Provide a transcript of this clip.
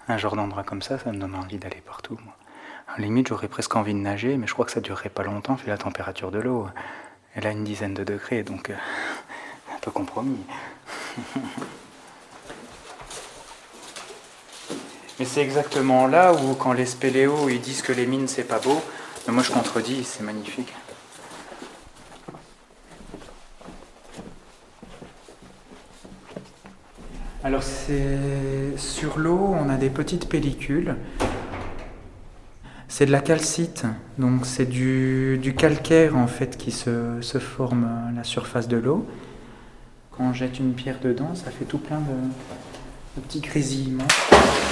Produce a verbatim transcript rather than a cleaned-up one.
Un genre d'endroit comme ça, ça me donne envie d'aller partout. Moi. À la limite, j'aurais presque envie de nager, mais je crois que ça durerait pas longtemps vu la température de l'eau. Elle a une dizaine de degrés, donc euh, un peu compromis. Mais c'est exactement là où, quand les spéléos ils disent que les mines c'est pas beau, mais moi je contredis, c'est magnifique. Alors c'est sur l'eau, on a des petites pellicules. C'est de la calcite, donc c'est du, du calcaire en fait qui se, se forme à la surface de l'eau. Quand on jette une pierre dedans, ça fait tout plein de, de petits grésillements.